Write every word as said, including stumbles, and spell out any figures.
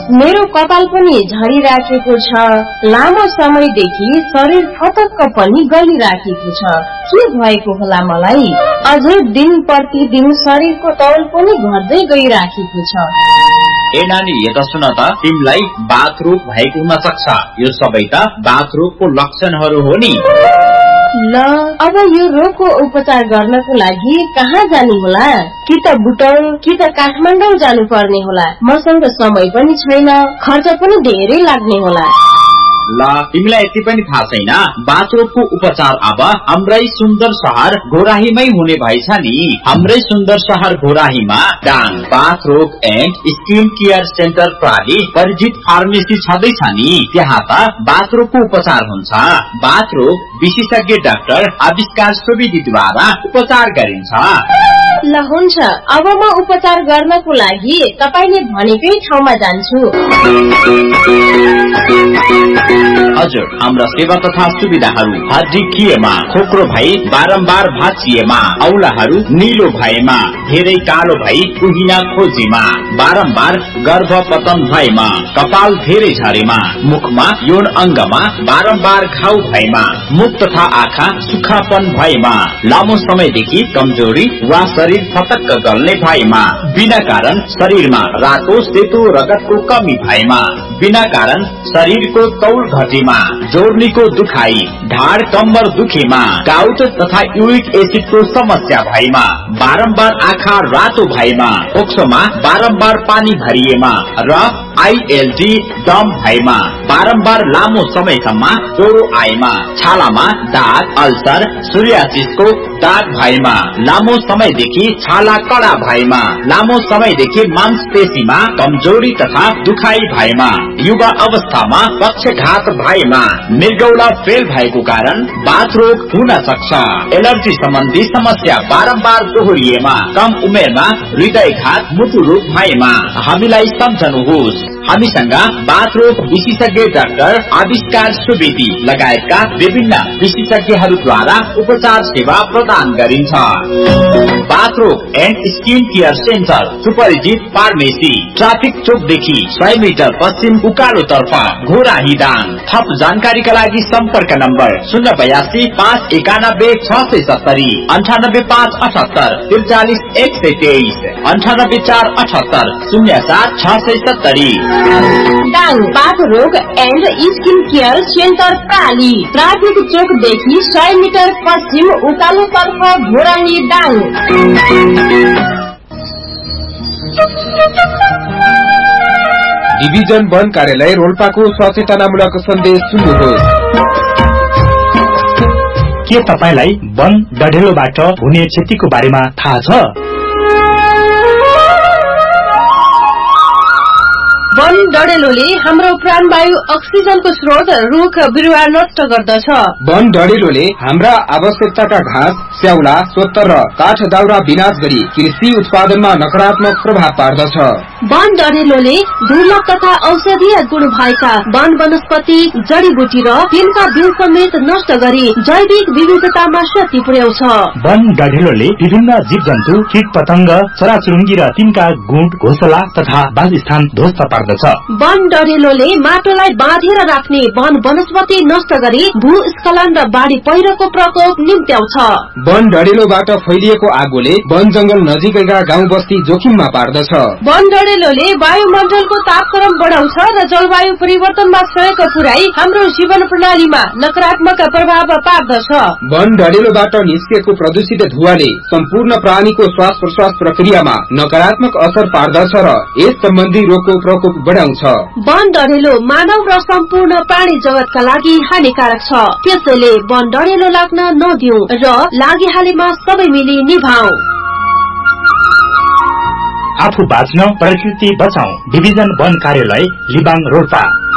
मेरो कपाल पनि झरिराखेको छ, लामो समयदेखि शरीर फटक्क पनि गलिराखेको छ। के भएको होला मलाई? अझै दिन प्रतिदिन शरीरको तौल पनि घट्दै गइराखेको छ। ए नानी, यता सुन त, तिमीलाई बाथ रोग भएको हुन सक्छ। यो सबै त बाथ रोगको लक्षणहरू हो नि। ल, अब यो रोगको उपचार गर्नको लागि कहाँ जाने होला? कि त बुटौल कि त काठमाडौँ जानु पर्ने होला। मसँग समय पनि छैन, खर्च पनि धेरै लाग्ने होला। ल, तिमीलाई यति पनि थाहा छैन? बाथ रोगको उपचार अब हाम्रै सुन्दर शहर घोराहीमै हुने भएछ नि। हाम्रै सुन्दर शहर घोराहीमा डाङ बाथ रोग एन्ड स्किन केयर सेन्टर प्राली परिचित फार्मेसी छँदैछ नि। त्यहाँ त बाथ रोगको उपचार हुन्छ। बाथ रोग विशेषज्ञ डाक्टर आविष्कार सुवेदीद्वारा उपचार गरिन्छ। ल हुन्छ, अब म उपचार गर्नको लागि तपाईले भनेकै ठाउँमा जान्छु। हजुर, हाम्रा सेवा तथा सुविधाहरू हड्डी खिएमा, खोक्रो भई बारम्बार भाँचिएमा, औलाहरू निलो भएमा, धेरै कालो भई कुहिना खोजीमा, बारम्बार गर्भपतन भएमा, कपाल धेरै झरेमा, मुखमा यौन अंगमा बारम्बार घाउ भएमा, मुख तथा आँखा सुखापन भएमा, लामो समयदेखि कमजोरी वा शरीर फटक्क गल्ने भएमा, बिना कारण शरीरमा रातो सेतो रगतको कमी भएमा, बिना कारण शरीरको तौल घटेमा, जोर्नीको दुखाई, ढाड कम्बर दुखेमा, गाउट तथा युरिक एसिडको समस्या भएमा, बारम्बार आँखा रातो भएमा, ओक्सोमा बारम्बार पानी भरिएमा र आईएलडी दम भएमा, बारम्बार लामो समयसम्म ज्वरो आएमा, छालामा दाग अल्सर सोरियासिसको दाग भएमा, लामो समयदेखि छाला कडा भएमा, लामो समयदेखि मांसपेशीमा कमजोरी तथा दुखाई भएमा, युवा अवस्थामा पक्षघात भएमा, मृगौला फेल भएको कारण बाथ रोग हुन सक्छ। एलर्जी सम्बन्धी समस्या बारम्बार दोहोरिएमा, कम उमेरमा हृदयघात मुटु रोग भएमा हामीलाई सम्झनुहोस्। हामीसँग बाथ रोग विशेषज्ञ डाक्टर आविष्कार सुवेदी लगायतका विभिन्न विशेषज्ञहरूद्वारा उपचार सेवा प्रदान गरिन्छ। बाथ रोग एन्ड स्किन केयर सेन्टर सुपरिचित फार्मेसी ट्राफिक चोकदेखि सय मिटर पश्चिम उकालो तर्फ घोराही दाङ। थप जानकारीका लागि सम्पर्क नम्बर शून्य बयासी पाँच एकानब्बे छ सय सत्तरी अन्ठानब्बे पाँच अठहत्तर त्रिचालिस एक सय तेइस अन्ठानब्बे चार अठहत्तर शून्य सात छ सय सत्तरी। डाङ बाथ रोग and skin care centre प्राली traffic चोकदेखि सय मिटर पश्चिम उकालो तर्फ घोराही डाङ। डिभिजन वन कार्यालय रोल्पाको सचेतनामूलक सन्देश सुन्नुहोस्। के तपाईलाई वन डढेलोबाट हुने क्षतिको बारेमा थाहा छ? वन डढेलोले हाम्रो प्राणवायु अक्सिजनको स्रोत रुख बिरुवा नष्ट गर्दछ। वन डढेलोले हाम्रा आवश्यकताका घाँस स्याउला सोत्तर र काठ दाउरा विनाश गरी कृषि उत्पादनमा नकारात्मक प्रभाव पार्दछ। वन डढेलोले दुर्लभ तथा औषधीय गुण भएका वन वनस्पति जडीबुटी र तिनका बिउ समेत नष्ट गरी जैविक विविधतामा क्षति पुर्याउँछ। वन डढेलोले विभिन्न जीव जन्तु कीट पतंग चराचुरुङ्गी र तिनका गुण घोसला तथा वासस्थान ध्वस्त पार्दछ। वन डढेलोले माटोलाई बाँधेर राख्ने वन वनस्पति नष्ट गरी भूस्खलन र बाढी पहिरोको प्रकोप निम्त्याउँछ। वन डढेलोबाट फैलिएको आगोले वन जंगल नजिकैका गाउँ बस्ती जोखिममा पार्दछ। वन डढेलोले वायुमण्डलको तापक्रम बढाउँछ र जलवायु परिवर्तनमा सहयोग पुर्याई हाम्रो जीवन प्रणालीमा नकारात्मक प्रभाव पार्दछ। वन डढेलोबाट निस्केको प्रदूषित धुवाले सम्पूर्ण प्राणीको श्वास प्रश्वास प्रक्रियामा नकारात्मक असर पार्दछ र यस सम्बन्धी रोगको प्रकोप बढाउँछ। वन डढेलो मानव र सम्पूर्ण प्राणी जगतका लागि हानिकारक छ। त्यसैले वन डढेलो लाग्न नदिऊ र लागिहालेमा सबै मिली निभाऊ। आफू बाँच्न प्रकृति बचाऊ। डिभिजन वन कार्यालय लिबाङ रोल्पा।